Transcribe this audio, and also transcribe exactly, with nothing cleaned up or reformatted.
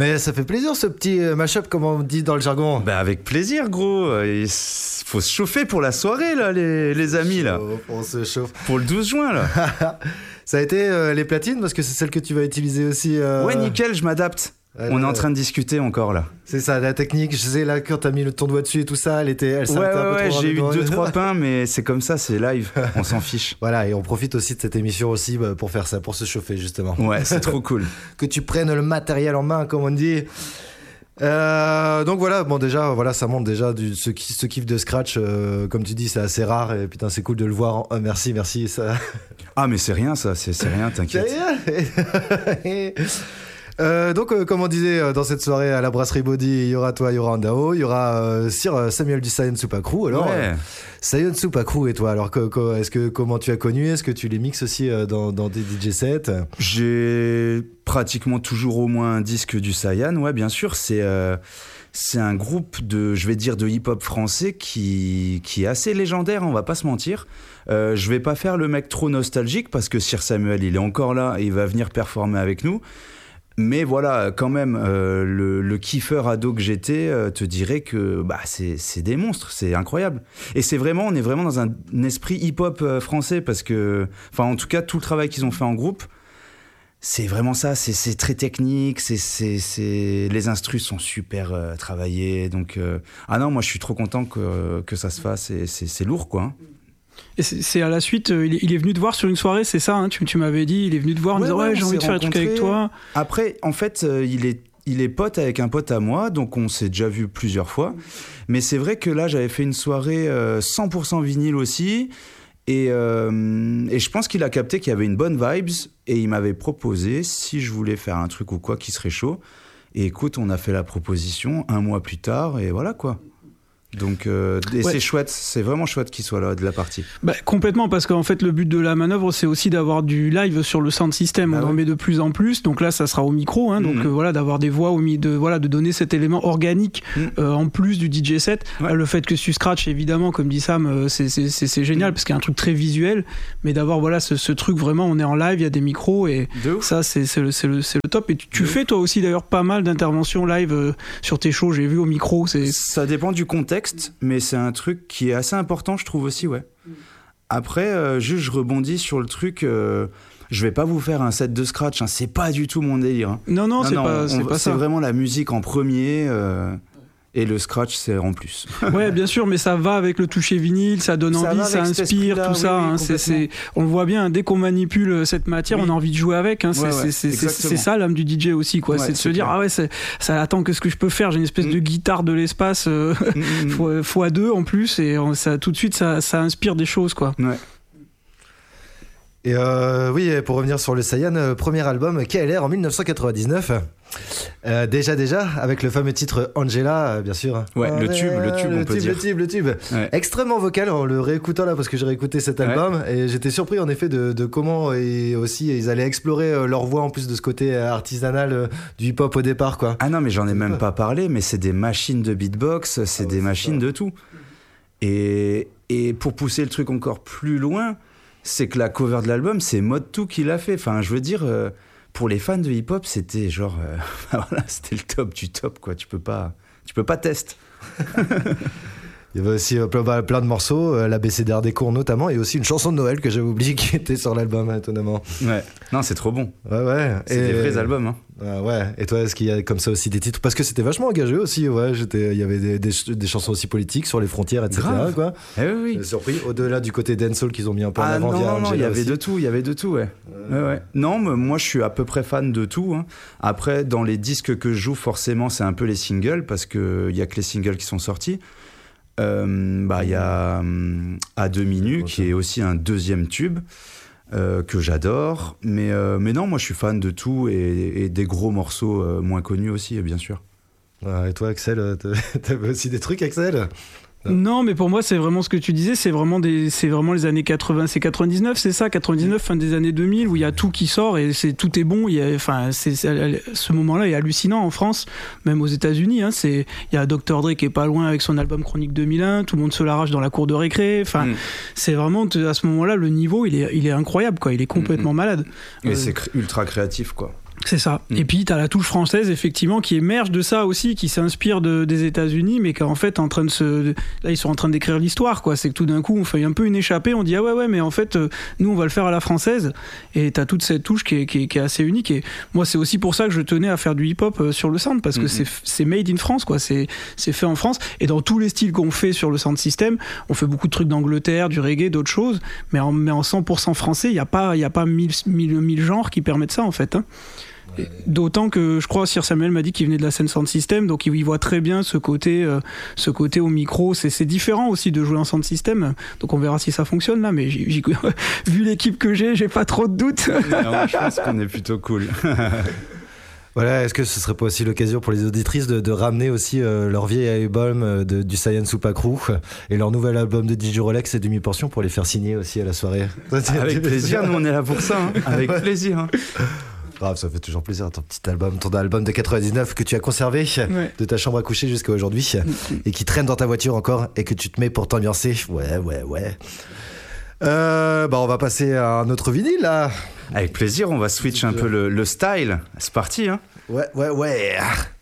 Mais ça fait plaisir ce petit mash-up, comme on dit dans le jargon. Bah avec plaisir, gros. Il faut se chauffer pour la soirée, là, les, les amis, là. On se chauffe. Pour le douze juin, là. Ça a été euh, les platines, parce que c'est celle que tu vas utiliser aussi. Euh... Ouais, nickel, je m'adapte. Ouais, on est en train de discuter encore là. C'est ça, la technique. Je sais là quand t'as mis le ton doigt dessus et tout ça, elle était, elle ouais, s'arrêtait ouais, un peu ouais, trop. J'ai eu deux trois pains, mais c'est comme ça, c'est live. On s'en fiche. Voilà, et on profite aussi de cette émission aussi bah, pour faire ça, pour se chauffer justement. Ouais, c'est trop cool. Que tu prennes le matériel en main, comme on dit. Euh, donc voilà, bon déjà, voilà, ça montre déjà du, ce, ce kiff de scratch, euh, comme tu dis, c'est assez rare et putain, c'est cool de le voir. En... Oh, merci, merci. Ça... Ah mais c'est rien ça, c'est, c'est rien, t'inquiète. C'est rien. Euh, donc, euh, comme on disait euh, dans cette soirée à la brasserie Body, il y aura toi, il y aura Andao, il y aura euh, Sir euh, Samuel du Saiyan Super Crew. Alors, ouais. euh, Saiyan Super Crew et toi, alors que, que, est-ce que comment tu as connu, est-ce que tu les mixes aussi euh, dans, dans des D J sets? J'ai pratiquement toujours au moins un disque du Saiyan, ouais, bien sûr. C'est euh, c'est un groupe de, je vais dire, de hip-hop français qui qui est assez légendaire, on va pas se mentir. Euh, je vais pas faire le mec trop nostalgique parce que Sir Samuel, il est encore là et il va venir performer avec nous. Mais voilà, quand même, euh, le, le kiffeur ado que j'étais euh, te dirait que bah, c'est, c'est des monstres, c'est incroyable. Et c'est vraiment, on est vraiment dans un, un esprit hip-hop euh, français parce que, enfin, en tout cas, tout le travail qu'ils ont fait en groupe, c'est vraiment ça, c'est, c'est très technique, c'est, c'est, c'est... les instrus sont super euh, travaillés. Donc, euh... ah non, moi je suis trop content que, que ça se fasse et c'est, c'est lourd quoi. Hein. Et c'est, c'est à la suite, euh, il, est, il est venu te voir sur une soirée, c'est ça, hein, tu, tu m'avais dit, il est venu te voir en ouais, disant ouais, ouais, j'ai envie de faire un truc avec toi. Après, en fait, euh, il est il est pote avec un pote à moi, donc on s'est déjà vu plusieurs fois. Mais c'est vrai que là, j'avais fait une soirée euh, cent pour cent vinyle aussi, et, euh, et je pense qu'il a capté qu'il y avait une bonne vibes, et il m'avait proposé si je voulais faire un truc ou quoi qui serait chaud. Et écoute, on a fait la proposition un mois plus tard, et voilà quoi. Donc euh, et ouais. C'est chouette, c'est vraiment chouette qu'il soit là de la partie. Bah, complètement, parce qu'en fait le but de la manœuvre c'est aussi d'avoir du live sur le sound system. Bah on ouais. en met de plus en plus, donc là ça sera au micro, hein, donc mm-hmm. euh, voilà, d'avoir des voix au mi- de voilà, de donner cet élément organique mm. euh, en plus du D J set. Ouais. Euh, le fait que tu scratch évidemment, comme dit Sam, euh, c'est, c'est, c'est, c'est génial mm. parce qu'il y a un truc très visuel, mais d'avoir voilà ce, ce truc vraiment, on est en live, il y a des micros et ça c'est, c'est, le, c'est, le, c'est le top. Et tu, tu fais toi aussi d'ailleurs pas mal d'interventions live euh, sur tes shows, j'ai vu au micro. C'est... Ça dépend du contexte. Mais c'est un truc qui est assez important, je trouve aussi, ouais. Après, euh, juste, je rebondis sur le truc. Euh, je vais pas vous faire un set de scratch, hein, c'est pas du tout mon délire. Hein. Non, non, non, c'est non, pas, on, c'est pas c'est ça. C'est vraiment la musique en premier. Euh, Et le scratch, c'est en plus. Ouais, bien sûr, mais ça va avec le toucher vinyle, ça donne ça envie, ça inspire, tout oui, ça. Oui, hein, c'est, c'est, on le voit bien, dès qu'on manipule cette matière, oui. on a envie de jouer avec. Hein, c'est, ouais, ouais, c'est, c'est, c'est ça l'âme du D J aussi, quoi. Ouais, c'est de se dire, clair. ah ouais, c'est, ça attend, qu'est-ce que je peux faire? J'ai une espèce mm. de guitare de l'espace euh, mm. fois, fois deux en plus, et on, ça, tout de suite, ça, ça inspire des choses, quoi. Ouais. Et euh, oui, pour revenir sur le Saiyan, euh, premier album K L R en dix-neuf cent quatre-vingt-dix-neuf. Euh, déjà, déjà, avec le fameux titre Angela, euh, bien sûr. Ouais, ah, le tube, le tube, on le peut tube, dire. Le tube, le tube, ouais. Extrêmement vocal en le réécoutant là, parce que j'ai réécouté cet album ouais. et j'étais surpris en effet de, de comment et aussi ils allaient explorer euh, leur voix en plus de ce côté artisanal euh, du hip-hop au départ, quoi. Ah non, mais j'en ai même pas parlé, mais c'est des machines de beatbox, c'est ah, des ouais, machines c'est de tout. Et, et pour pousser le truc encore plus loin, c'est que la cover de l'album, c'est Mode deux qui l'a fait. Enfin, je veux dire, euh, pour les fans de hip-hop, c'était genre, euh, voilà, c'était le top du top, quoi. Tu peux pas, tu peux pas tester. Il y avait aussi euh, plein, plein de morceaux, euh, l'A B C D R des cours notamment, et aussi une chanson de Noël que j'avais oublié qui était sur l'album, étonnamment. Ouais, non, c'est trop bon. Ouais, ouais. C'est et... des vrais albums, hein. Ah ouais, et toi, est-ce qu'il y a comme ça aussi des titres? Parce que c'était vachement engagé aussi, ouais. J'étais, il y avait des, des, des chansons aussi politiques sur les frontières, et cetera. Grave. Quoi. Eh oui, oui. J'ai surpris, au-delà du côté dancehall qu'ils ont mis un peu en ah, avant. Non, via non, non, il y avait aussi. de tout, il y avait de tout, ouais. Euh... ouais, ouais. Non, mais moi, je suis à peu près fan de tout. Hein. Après, dans les disques que je joue, forcément, c'est un peu les singles, parce qu'il y a que les singles qui sont sortis. Euh, bah, y a euh, À demi-nu, qui est aussi un deuxième tube. Euh, que j'adore, mais, euh, mais non, moi je suis fan de tout et, et des gros morceaux euh, moins connus aussi, bien sûr. Ah, et toi, Axel, t'avais aussi des trucs, Axel? Non. non, mais pour moi, c'est vraiment ce que tu disais, c'est vraiment, des, c'est vraiment les années quatre-vingts, c'est quatre-vingt-dix-neuf, c'est ça, quatre-vingt-dix-neuf, fin des années deux mille, où il y a tout qui sort et c'est, tout est bon. Il y a, enfin, c'est, c'est, ce moment-là est hallucinant en France, même aux États-Unis. Hein, c'est, il y a docteur Dre qui est pas loin avec son album Chronique deux mille un, tout le monde se l'arrache dans la cour de récré. Enfin, mm. c'est vraiment, à ce moment-là, le niveau, il est, il est incroyable, quoi. Il est complètement mm-hmm. malade. Et euh, c'est cr- ultra créatif, quoi. C'est ça. Mmh. Et puis t'as la touche française effectivement qui émerge de ça aussi, qui s'inspire de, des États-Unis, mais qui en fait en train de se, là ils sont en train d'écrire l'histoire quoi. C'est que tout d'un coup on fait un peu une échappée, on dit ah ouais ouais mais en fait euh, nous on va le faire à la française. Et t'as toute cette touche qui est, qui est, qui est assez unique. Et moi c'est aussi pour ça que je tenais à faire du hip-hop euh, sur le sound parce que mmh. c'est, c'est made in France quoi. C'est, c'est fait en France. Et dans tous les styles qu'on fait sur le sound system, on fait beaucoup de trucs d'Angleterre, du reggae, d'autres choses, mais en, mais en cent pour cent français, il y a pas, il y a pas mille, mille, mille genres qui permettent ça en fait. Hein. Ouais. D'autant que je crois Sir Samuel m'a dit qu'il venait de la scène sound system, donc il, il voit très bien ce côté, euh, ce côté au micro. C'est, c'est différent aussi de jouer en sound system, donc on verra si ça fonctionne là. Mais j'ai, j'ai, vu l'équipe que j'ai, j'ai pas trop de doutes. Non, je pense qu'on est plutôt cool. Voilà, est-ce que ce serait pas aussi l'occasion pour les auditrices de, de ramener aussi euh, leur vieil album de, du Saiyan Super Crew et leur nouvel album de D J Rolex et Demi-Portion pour les faire signer aussi à la soirée? Avec plaisir, nous on est là pour ça, hein. Avec plaisir. Hein. Grave, ça fait toujours plaisir, ton petit album, ton album de quatre-vingt-dix-neuf que tu as conservé ouais. de ta chambre à coucher jusqu'à aujourd'hui et qui traîne dans ta voiture encore et que tu te mets pour t'ambiancer. Ouais, ouais, ouais. Euh, bah on va passer à un autre vinyle là. Avec plaisir, on va switch un peu le, le style. C'est parti, hein. Ouais, ouais, ouais.